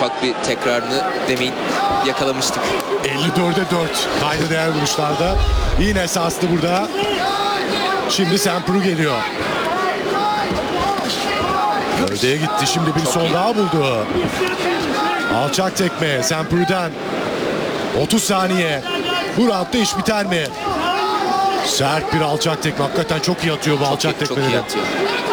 ufak bir tekrarını demin yakalamıştık. 54'e 4 kayda değer vuruşlarda. Yine esaslı burada. Şimdi Sempru geliyor. Gövdeye gitti. Şimdi bir sol daha buldu. Alçak tekme Sempru'dan. 30 saniye. Bu roundda iş biter mi? Sert bir alçak tekme. Hakikaten çok iyi atıyor bu alçak tekmeleri. Çok iyi atıyor.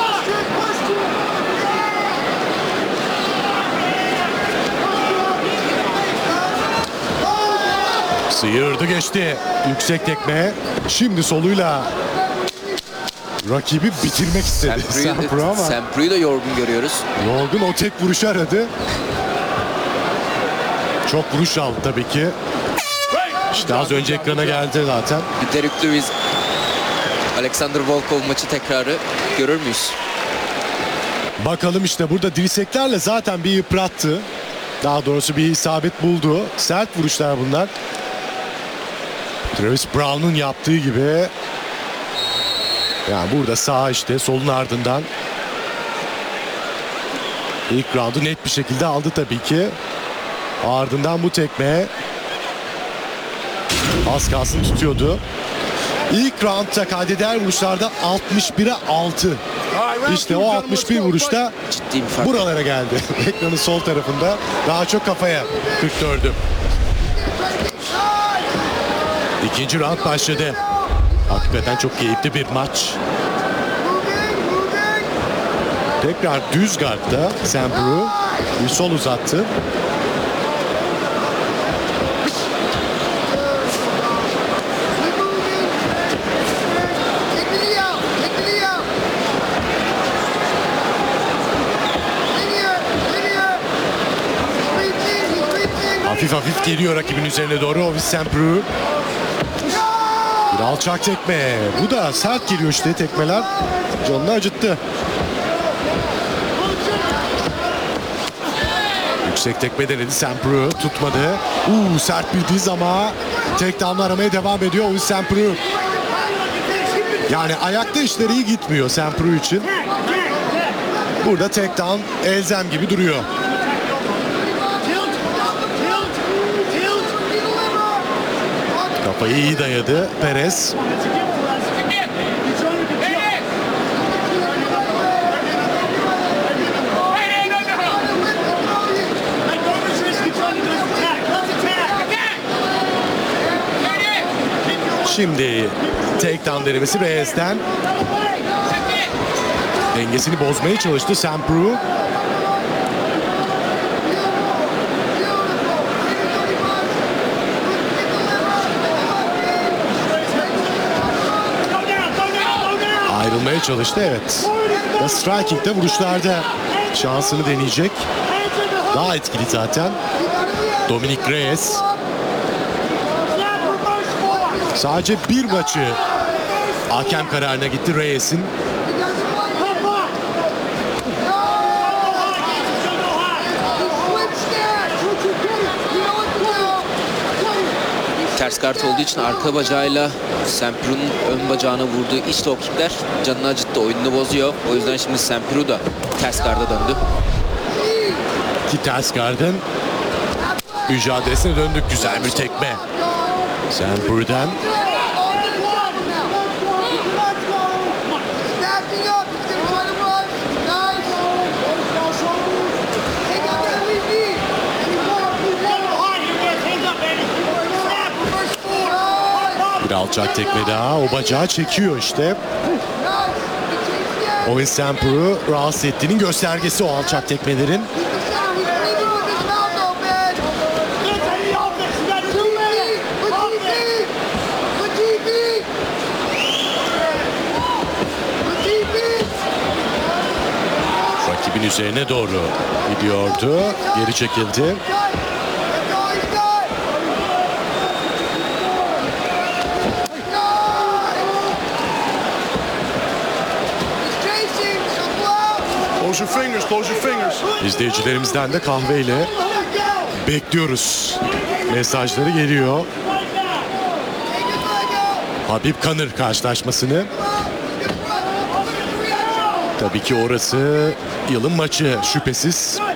Sıyırdı geçti. Yüksek tekme. Şimdi soluyla rakibi bitirmek istedi. Sempru ama Sempru'yu da yorgun görüyoruz. yorgun, o tek vuruşu aradı. Çok vuruş aldı tabii ki. İşte az önce ekrana geldi zaten. Bir Derek Lewis, Alexander Volkov maçı tekrarı görür müyüz? Bakalım, işte burada dirseklerle zaten bir yıprattı. Daha doğrusu bir isabet buldu. Sert vuruşlar bunlar. Travis Brown'un yaptığı gibi. Yani burada sağ, işte solun ardından. İlk roundu net bir şekilde aldı tabii ki. Ardından bu tekme. Az kalsın tutuyordu. İlk roundda kaydeder vuruşlarda 61'e 6. İşte o 61 vuruşta Ciddi bir fark. buralara geldi. Ekranın sol tarafında. Daha çok kafaya 44'ü. İkinci round başladı. Hakikaten çok keyifli bir maç. Tekrar düz gardda Sempru bir sol uzattı. Hafif hafif geliyor rakibin üzerine doğru Ovis Sempru. Bir alçak tekme. Bu da sert geliyor işte tekmeler. Canını acıttı. Yüksek tekme denedi Sempru. Tutmadı. Sert bir diz ama takedown'u aramaya devam ediyor Ovis Sempru. Yani ayakta işleri iyi gitmiyor Sempru için. Burada takedown elzem gibi duruyor. Kafayı iyi dayadı Perez. Şimdi takedown denemesi Reyes'ten. Dengesini bozmaya çalıştı Sempru. Ayrılmaya çalıştı, evet. Ve striking'de vuruşlarda şansını deneyecek. Daha etkili zaten. Dominic Reyes. Sadece bir maçı hakem kararına gitti Reyes'in. Ters kart olduğu için arka bacağıyla Sempru'nun ön bacağına vurduğu iç low kickler canını acıttı, oyununu bozuyor. O yüzden şimdi Sempru da ters karda döndü. Ki ters gardın mücadelesine döndük. Güzel bir tekme Sempru'dan. Bir alçak tekme daha. O bacağı çekiyor işte. Ovis Sempru rahatsız ettiğinin göstergesi o alçak tekmelerin. Rakibin üzerine doğru gidiyordu. Geri çekildi. İzleyicilerimizden de kahveyle bekliyoruz. Mesajları geliyor. Habib Conor karşılaşmasını. Tabii ki orası yılın maçı şüphesiz.